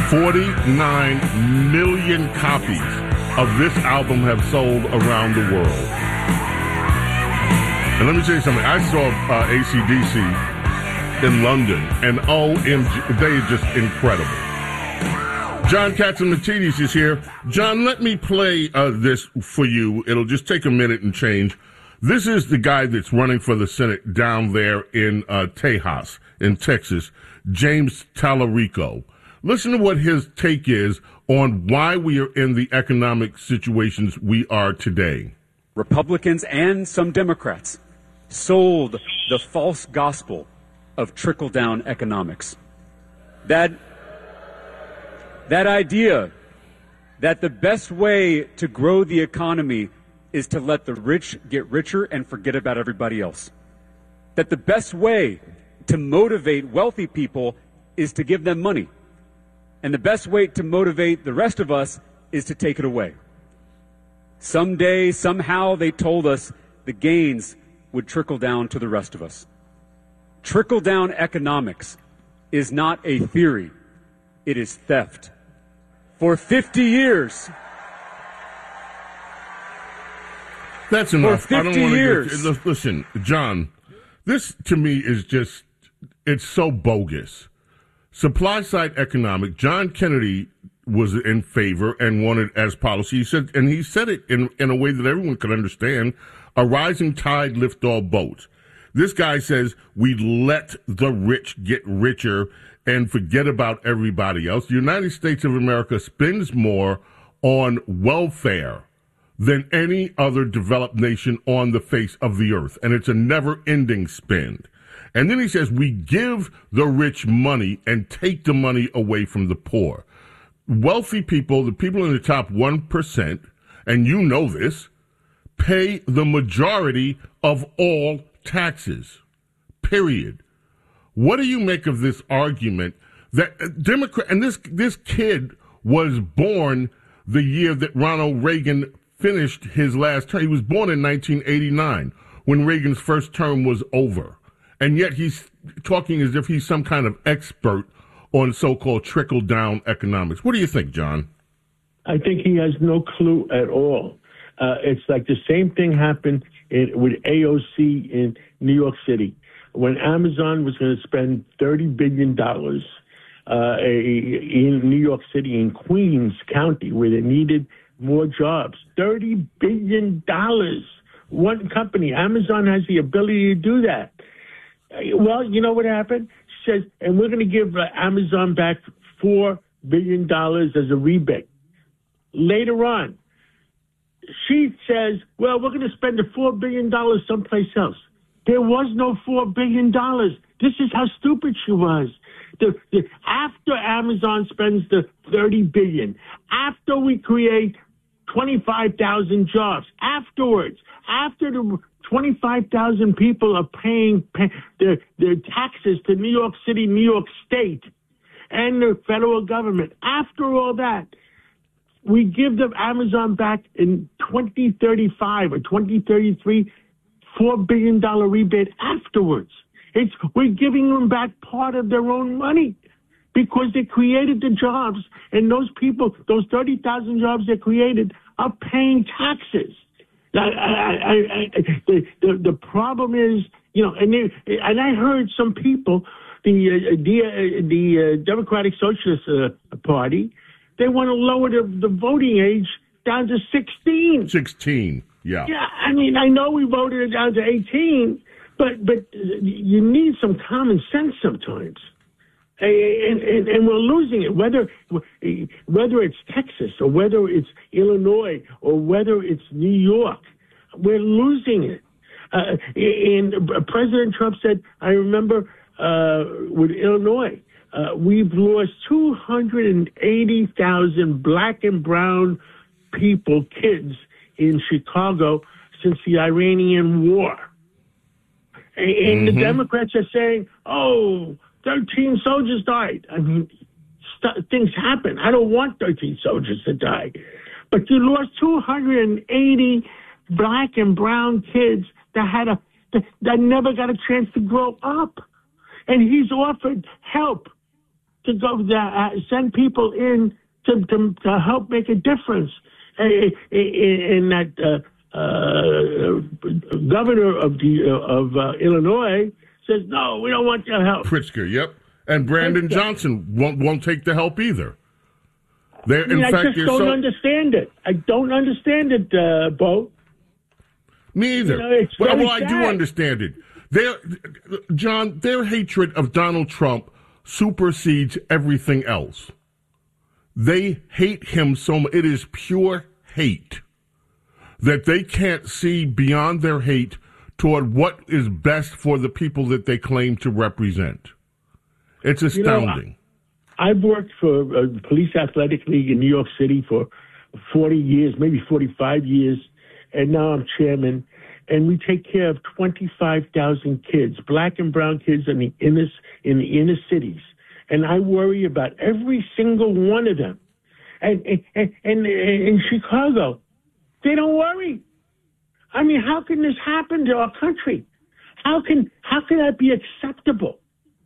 49 million copies of this album have sold around the world. And let me tell you something. I saw AC/DC in London, and OMG, they are just incredible. John Catsimatidis is here. John, let me play this for you. It'll just take a minute and change. This is the guy that's running for the Senate down there in Tejas, in Texas, James Tallarico. Listen to what his take is on why we are in the economic situations we are today. Republicans and some Democrats sold the false gospel of trickle-down economics. That idea that the best way to grow the economy is to let the rich get richer and forget about everybody else. That the best way to motivate wealthy people is to give them money. And the best way to motivate the rest of us is to take it away. Someday, somehow, they told us the gains would trickle down to the rest of us. Trickle-down economics is not a theory. It is theft. For 50 years. That's enough. For 50 years. Listen, John, this to me is just, it's so bogus. Supply side economic. John Kennedy was in favor and wanted as policy. He said it in a way that everyone could understand. A rising tide lift all boats. This guy says we let the rich get richer and forget about everybody else. The United States of America spends more on welfare than any other developed nation on the face of the earth. And it's a never-ending spend. And then he says we give the rich money and take the money away from the poor. Wealthy people, the people in the top 1%, and you know this, pay the majority of all taxes, period. What do you make of this argument that Democrat, and this kid was born the year that Ronald Reagan finished his last term. He was born in 1989 when Reagan's first term was over. And yet he's talking as if he's some kind of expert on so-called trickle-down economics. What do you think, John? I think he has no clue at all. It's like the same thing happened with AOC in New York City. When Amazon was going to spend $30 billion in New York City, in Queens County, where they needed more jobs. $30 billion. One company, Amazon, has the ability to do that. Well, you know what happened? She says, and we're going to give Amazon back $4 billion as a rebate. Later on, she says, well, we're going to spend the $4 billion someplace else. There was no $4 billion. This is how stupid she was. After Amazon spends the $30 billion, after we create 25,000 jobs, afterwards, after the 25,000 people are paying their taxes to New York City, New York State, and the federal government, after all that, we give them Amazon back in 2035 or 2033, $4 billion rebate afterwards. We're giving them back part of their own money because they created the jobs, and those people, those 30,000 jobs they created, are paying taxes. The problem is, and I heard some people, the Democratic Socialist Party, they want to lower the voting age down to 16. 16, yeah. Yeah, I mean, I know we voted it down to 18, but you need some common sense sometimes. And we're losing it, whether it's Texas or whether it's Illinois or whether it's New York. We're losing it. And President Trump said, I remember with Illinois, we've lost 280,000 black and brown people, kids in Chicago since the Iranian war. And the Democrats are saying, 13 soldiers died. I mean, things happen. I don't want 13 soldiers to die. But you lost 280 black and brown kids that never got a chance to grow up. And he's offered help to go send people in to help make a difference. In that governor of Illinois says, no, we don't want your help. Pritzker, yep. And Brandon Johnson won't take the help either. I just don't understand it. I don't understand it, Bo. Me either. Well, I do understand it. John, their hatred of Donald Trump supersedes everything else. They hate him so much. It is pure hate that they can't see beyond their hate toward what is best for the people that they claim to represent. It's astounding. I've worked for the Police Athletic League in New York City for 40 years, maybe 45 years, and now I'm chairman. And we take care of 25,000 kids, black and brown kids in the inner cities. And I worry about every single one of them. And in Chicago, they don't worry. I mean, how can this happen to our country? How can that be acceptable?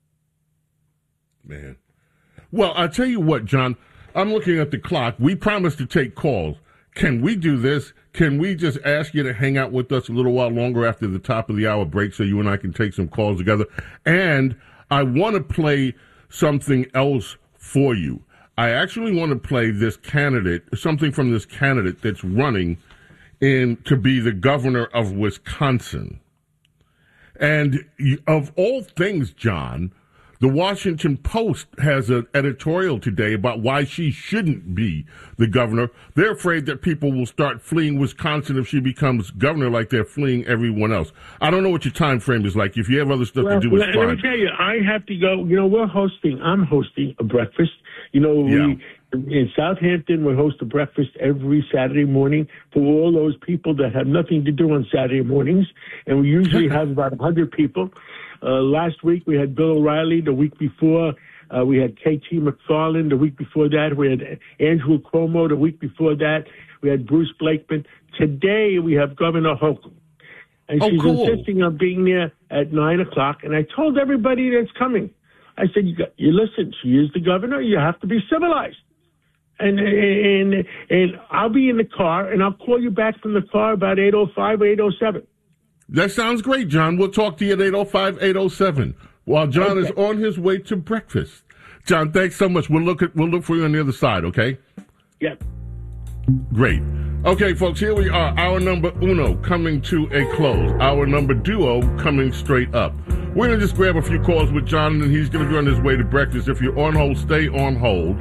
Man. Well, I'll tell you what, John, I'm looking at the clock. We promised to take calls. Can we do this? Can we just ask you to hang out with us a little while longer after the top of the hour break so you and I can take some calls together? And I want to play something else for you. I actually want to play something from this candidate that's running to be the governor of Wisconsin. And of all things, John, the Washington Post has an editorial today about why she shouldn't be the governor. They're afraid that people will start fleeing Wisconsin if she becomes governor like they're fleeing everyone else. I don't know what your time frame is like. If you have other stuff to do, it's fine. Let me tell you, I have to go. I'm hosting a breakfast. In Southampton, we host a breakfast every Saturday morning for all those people that have nothing to do on Saturday mornings. And we usually have about 100 people. Last week we had Bill O'Reilly. The week before we had K.T. McFarland. The week before that we had Andrew Cuomo. The week before that we had Bruce Blakeman. Today we have Governor Hochul. And she's insisting on being there at 9 o'clock. And I told everybody that's coming, I said, you listen, she is the governor. You have to be civilized. And I'll be in the car, and I'll call you back from the car about 8:05 or 8:07. That sounds great, John. We'll talk to you at 8:05, 8:07, while John is on his way to breakfast. John, thanks so much. We'll look for you on the other side, okay? Yep. Great. Okay, folks, here we are. Hour number uno coming to a close. Hour number duo coming straight up. We're going to just grab a few calls with John, and he's going to be on his way to breakfast. If you're on hold, stay on hold.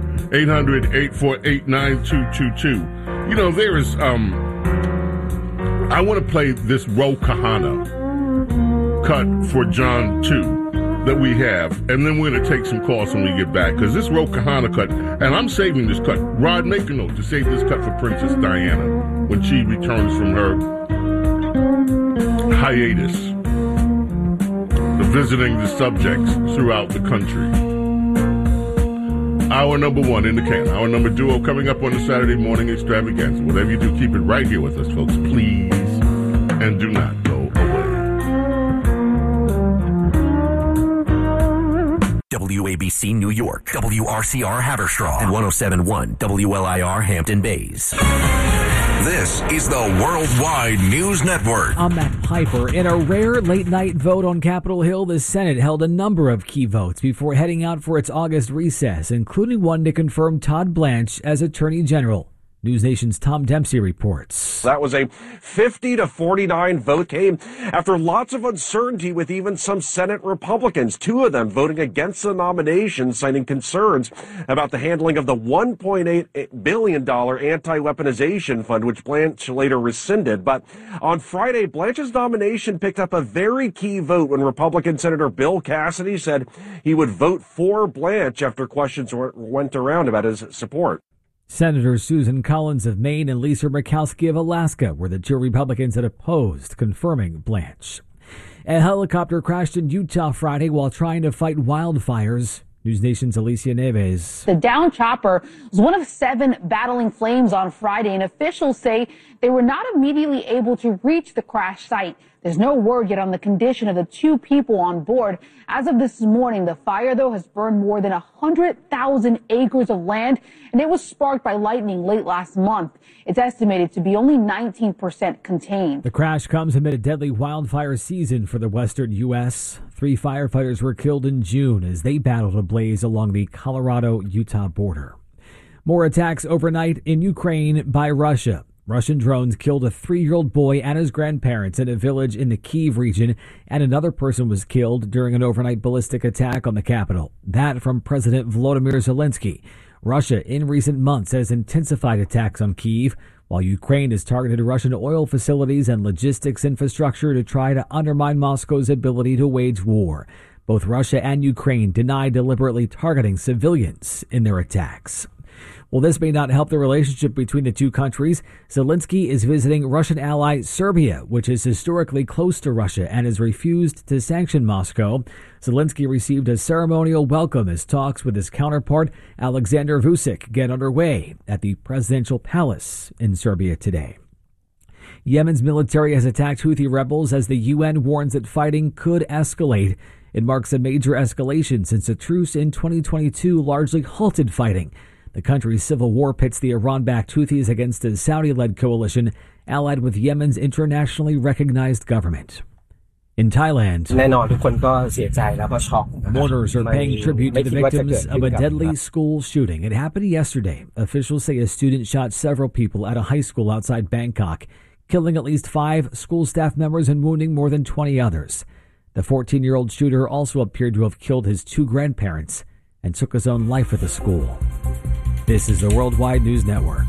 800-848-9222. There is, I want to play this Ro Khanna cut for John, too, that we have, and then we're going to take some calls when we get back, because this Ro Khanna cut, and I'm saving this cut. Rod, make a note to save this cut for Princess Diana when she returns from her hiatus, visiting the subjects throughout the country. Hour number one in the can. Hour number duo coming up on the Saturday morning extravaganza. Whatever you do, keep it right here with us, folks, please. And do not go away. WABC New York, WRCR Haverstraw, and 107.1 WLIR Hampton Bays. This is the Worldwide News Network. I'm Matt Piper. In a rare late-night vote on Capitol Hill, the Senate held a number of key votes before heading out for its August recess, including one to confirm Todd Blanche as Attorney General. News Nation's Tom Dempsey reports. That was a 50-49 vote, came after lots of uncertainty with even some Senate Republicans, two of them voting against the nomination, citing concerns about the handling of the $1.8 billion anti-weaponization fund, which Blanche later rescinded. But on Friday, Blanche's nomination picked up a very key vote when Republican Senator Bill Cassidy said he would vote for Blanche after questions went around about his support. Senators Susan Collins of Maine and Lisa Murkowski of Alaska were the two Republicans that opposed confirming Blanche. A helicopter crashed in Utah Friday while trying to fight wildfires. News Nation's Alicia Neves. The downed chopper was one of 7 battling flames on Friday, and officials say they were not immediately able to reach the crash site. There's no word yet on the condition of the 2 people on board. As of this morning, the fire, though, has burned more than 100,000 acres of land, and it was sparked by lightning late last month. It's estimated to be only 19% contained. The crash comes amid a deadly wildfire season for the western U.S. 3 firefighters were killed in June as they battled a blaze along the Colorado-Utah border. More attacks overnight in Ukraine by Russia. Russian drones killed a 3-year-old boy and his grandparents in a village in the Kyiv region, and another person was killed during an overnight ballistic attack on the capital. That from President Volodymyr Zelensky. Russia in recent months has intensified attacks on Kyiv, while Ukraine has targeted Russian oil facilities and logistics infrastructure to try to undermine Moscow's ability to wage war. Both Russia and Ukraine deny deliberately targeting civilians in their attacks. Well, this may not help the relationship between the two countries. Zelensky is visiting Russian ally Serbia, which is historically close to Russia and has refused to sanction Moscow. Zelensky received a ceremonial welcome as talks with his counterpart Alexander Vučić get underway at the presidential palace in Serbia today. Yemen's military has attacked Houthi rebels as the UN warns that fighting could escalate. It marks a major escalation since a truce in 2022 largely halted fighting. The country's civil war pits the Iran-backed Houthis against a Saudi-led coalition allied with Yemen's internationally recognized government. In Thailand, mourners are paying tribute to the victims of a deadly school shooting. It happened yesterday. Officials say a student shot several people at a high school outside Bangkok, killing at least 5 school staff members and wounding more than 20 others. The 14-year-old shooter also appeared to have killed his 2 grandparents and took his own life at the school. This is the Worldwide News Network.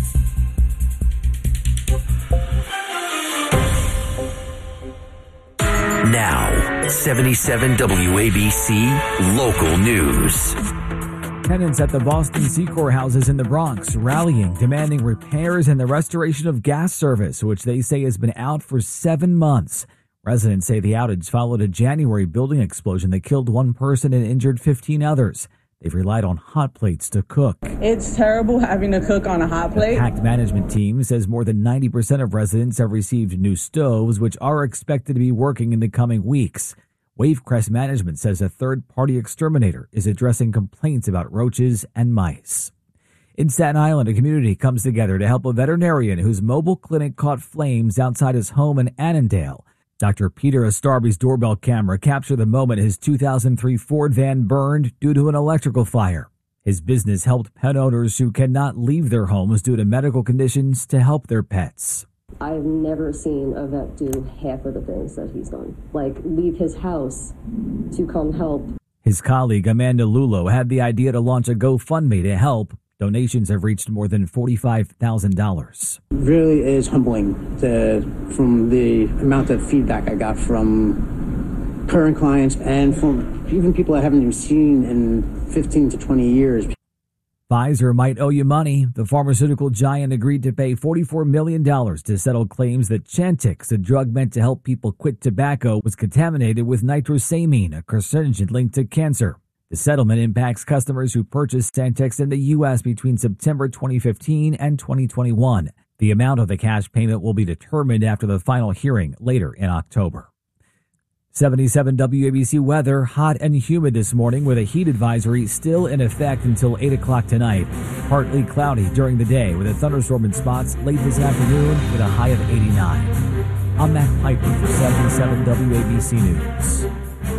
Now, 77 WABC Local News. Tenants at the Boston Secor houses in the Bronx rallying, demanding repairs and the restoration of gas service, which they say has been out for 7 months. Residents say the outage followed a January building explosion that killed 1 person and injured 15 others. They've relied on hot plates to cook. It's terrible having to cook on a hot plate. The PACT management team says more than 90% of residents have received new stoves, which are expected to be working in the coming weeks. Wavecrest Management says a third-party exterminator is addressing complaints about roaches and mice. In Staten Island, a community comes together to help a veterinarian whose mobile clinic caught flames outside his home in Annandale. Dr. Peter Astarby's doorbell camera captured the moment his 2003 Ford van burned due to an electrical fire. His business helped pet owners who cannot leave their homes due to medical conditions to help their pets. I've never seen a vet do half of the things that he's done, like leave his house to come help. His colleague Amanda Lulo had the idea to launch a GoFundMe to help. Donations have reached more than $45,000. Really is humbling from the amount of feedback I got from current clients and from even people I haven't even seen in 15 to 20 years. Pfizer might owe you money. The pharmaceutical giant agreed to pay $44 million to settle claims that Chantix, a drug meant to help people quit tobacco, was contaminated with nitrosamine, a carcinogen linked to cancer. The settlement impacts customers who purchased Chantix in the U.S. between September 2015 and 2021. The amount of the cash payment will be determined after the final hearing later in October. 77 WABC weather, hot and humid this morning with a heat advisory still in effect until 8 o'clock tonight. Partly cloudy during the day with a thunderstorm in spots late this afternoon with a high of 89. I'm Matt Piper for 77 WABC News.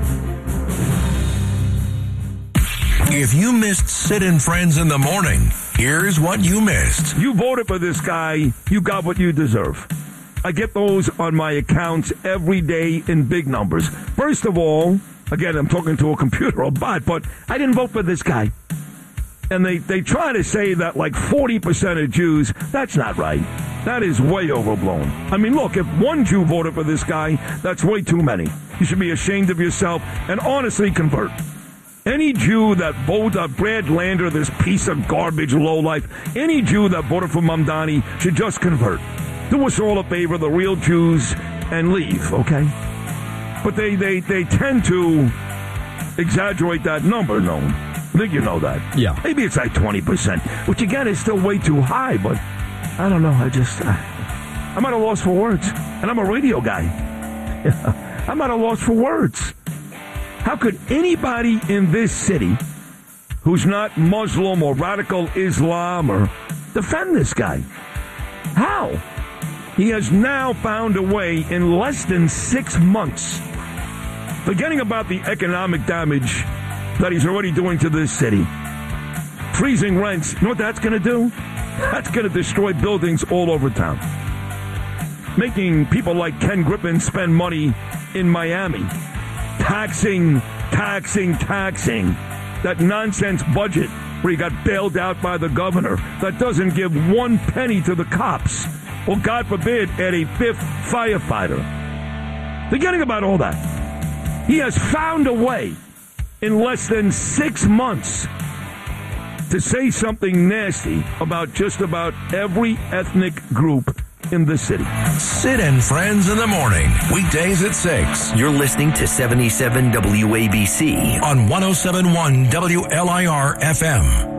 If you missed Sid and Friends in the morning, here's what you missed. You voted for this guy, you got what you deserve. I get those on my accounts every day in big numbers. First of all, again, I'm talking to a computer or bot, but I didn't vote for this guy. And they try to say that like 40% of Jews, that's not right. That is way overblown. I mean, look, if 1 Jew voted for this guy, that's way too many. You should be ashamed of yourself and honestly convert. Any Jew that voted Brad Lander, this piece of garbage lowlife, any Jew that voted for Mamdani should just convert. Do us all a favor, the real Jews, and leave, okay? But they tend to exaggerate that number, no? I think you know that. Yeah. Maybe it's like 20%, which again is still way too high, but I don't know. I'm at a loss for words, and I'm a radio guy. I'm at a loss for words. How could anybody in this city who's not Muslim or radical Islam or defend this guy? How? He has now found a way in less than 6 months, forgetting about the economic damage that he's already doing to this city. Freezing rents, you know what that's going to do? That's going to destroy buildings all over town. Making people like Ken Griffin spend money in Miami. Taxing. That nonsense budget where he got bailed out by the governor that doesn't give one penny to the cops. Or, God forbid, add a fifth firefighter. Forgetting about all that. He has found a way in less than 6 months to say something nasty about just about every ethnic group in the city. Sid and Friends in the morning, weekdays at 6. You're listening to 77 WABC on 107.1 WLIR FM.